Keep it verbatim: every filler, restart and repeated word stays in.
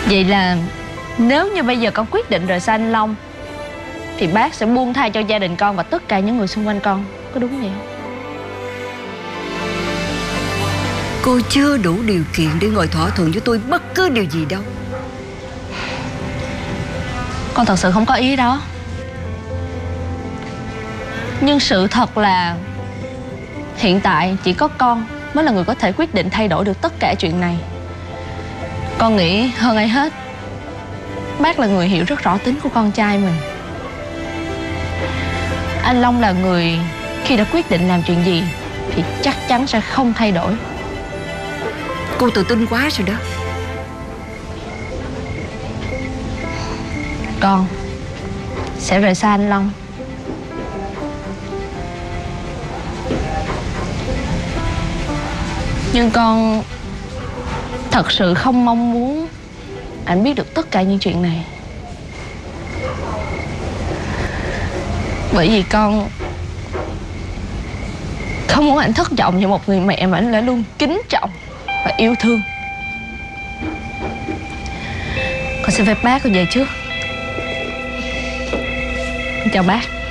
Vậy là nếu như bây giờ con quyết định rời xa anh Long thì bác sẽ buông tha cho gia đình con và tất cả những người xung quanh con, có đúng vậy không? Cô chưa đủ điều kiện để ngồi thỏa thuận với tôi bất cứ điều gì đâu. Con thật sự không có ý đó. Nhưng sự thật là hiện tại chỉ có con mới là người có thể quyết định thay đổi được tất cả chuyện này. Con nghĩ hơn ai hết bác là người hiểu rất rõ tính của con trai mình. Anh Long là người khi đã quyết định làm chuyện gì thì chắc chắn sẽ không thay đổi. Cô tự tin quá rồi đó. Con sẽ rời xa anh Long. Nhưng con thật sự không mong muốn anh biết được tất cả những chuyện này. Bởi vì con không muốn anh thất vọng như một người mẹ mà anh đã luôn kính trọng và yêu thương. Con xin phép bác con về trước. Chào bác.